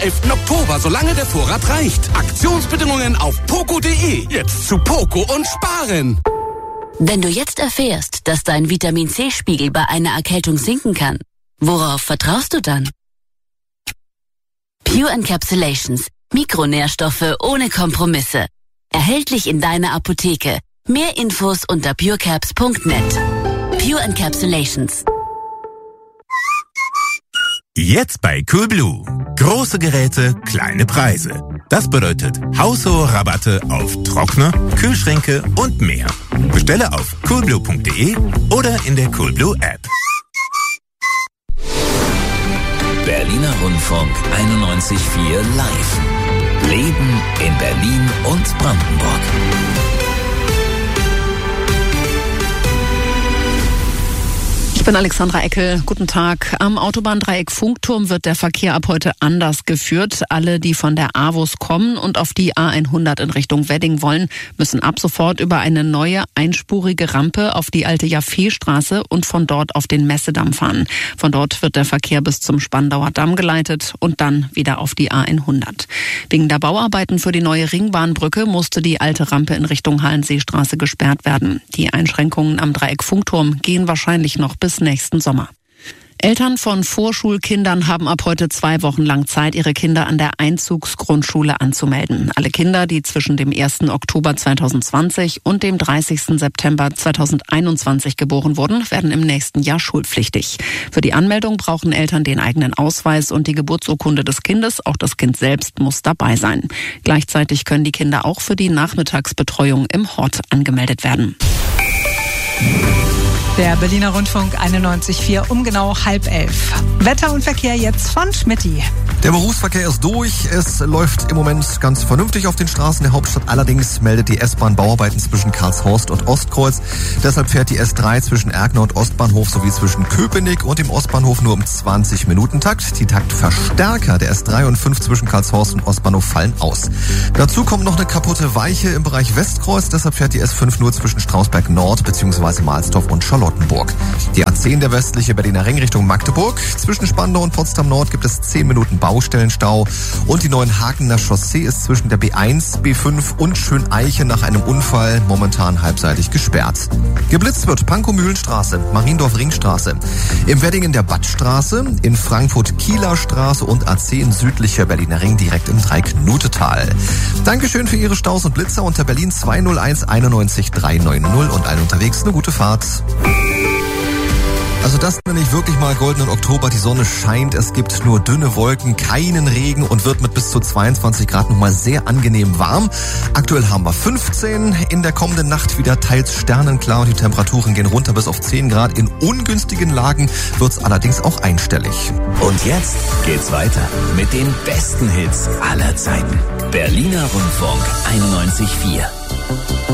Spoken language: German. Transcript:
11. Oktober, solange der Vorrat reicht. Aktionsbedingungen auf poco.de. Jetzt zu Poco und sparen. Wenn du jetzt erfährst, dass dein Vitamin-C-Spiegel bei einer Erkältung sinken kann, worauf vertraust du dann? Pure Encapsulations. Mikronährstoffe ohne Kompromisse. Erhältlich in deiner Apotheke. Mehr Infos unter purecaps.net. Pure Encapsulations. Jetzt bei Coolblue. Große Geräte, kleine Preise. Das bedeutet haushohe Rabatte auf Trockner, Kühlschränke und mehr. Bestelle auf coolblue.de oder in der Coolblue App. Berliner Rundfunk 91.4 Live. Leben in Berlin und Brandenburg. Ich bin Alexandra Eckel. Guten Tag. Am Autobahndreieck Funkturm wird der Verkehr ab heute anders geführt. Alle, die von der AWUS kommen und auf die A100 in Richtung Wedding wollen, müssen ab sofort über eine neue einspurige Rampe auf die alte Jaffeestraße und von dort auf den Messedamm fahren. Von dort wird der Verkehr bis zum Spandauer Damm geleitet und dann wieder auf die A100. Wegen der Bauarbeiten für die neue Ringbahnbrücke musste die alte Rampe in Richtung Hallenseestraße gesperrt werden. Die Einschränkungen am Dreieck Funkturm gehen wahrscheinlich noch bis nächsten Sommer. Eltern von Vorschulkindern haben ab heute 2 Wochen lang Zeit, ihre Kinder an der Einzugsgrundschule anzumelden. Alle Kinder, die zwischen dem 1. Oktober 2020 und dem 30. September 2021 geboren wurden, werden im nächsten Jahr schulpflichtig. Für die Anmeldung brauchen Eltern den eigenen Ausweis und die Geburtsurkunde des Kindes. Auch das Kind selbst muss dabei sein. Gleichzeitig können die Kinder auch für die Nachmittagsbetreuung im Hort angemeldet werden. Der Berliner Rundfunk 91.4 um genau 10:30. Wetter und Verkehr jetzt von Schmitty. Der Berufsverkehr ist durch. Es läuft im Moment ganz vernünftig auf den Straßen der Hauptstadt. Allerdings meldet die S-Bahn Bauarbeiten zwischen Karlshorst und Ostkreuz. Deshalb fährt die S3 zwischen Erkner und Ostbahnhof sowie zwischen Köpenick und dem Ostbahnhof nur im 20-Minuten-Takt. Die Taktverstärker der S3 und 5 zwischen Karlshorst und Ostbahnhof fallen aus. Dazu kommt noch eine kaputte Weiche im Bereich Westkreuz. Deshalb fährt die S5 nur zwischen Strausberg Nord bzw. Mahlsdorf und Charlottenburg. Die A10 der westliche Berliner Ring Richtung Magdeburg. Zwischen Spandau und Potsdam Nord gibt es 10 Minuten Baustellenstau. Und die Neuenhakener Chaussee ist zwischen der B1, B5 und Schöneiche nach einem Unfall momentan halbseitig gesperrt. Geblitzt wird Pankow-Mühlenstraße, Mariendorf-Ringstraße, im Wedding in der Badstraße, in Frankfurt Kieler Straße und A10 südlicher Berliner Ring direkt im Dreiknutetal. Dankeschön für Ihre Staus und Blitzer unter Berlin 201 91 390 und allen unterwegs eine gute Fahrt. Also das nenne ich wirklich mal goldenen Oktober. Die Sonne scheint, es gibt nur dünne Wolken, keinen Regen und wird mit bis zu 22 Grad nochmal sehr angenehm warm. Aktuell haben wir 15, in der kommenden Nacht wieder teils sternenklar und die Temperaturen gehen runter bis auf 10 Grad. In ungünstigen Lagen wird's allerdings auch einstellig. Und jetzt geht's weiter mit den besten Hits aller Zeiten. Berliner Rundfunk 91.4.